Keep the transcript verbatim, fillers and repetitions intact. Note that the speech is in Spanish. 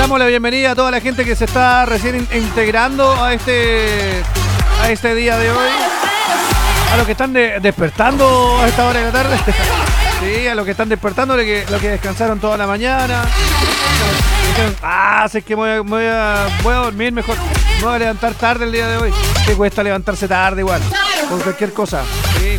damos la bienvenida a toda la gente que se está recién in- integrando a este, a este día de hoy. A los que están de- despertando a esta hora de la tarde. Sí, a los que están despertando, los que, los que descansaron toda la mañana. Dijeron, ah, sé que me voy, a, me voy, a, voy a dormir mejor. Me voy a levantar tarde el día de hoy. Que cuesta levantarse tarde igual. Con cualquier cosa. Sí.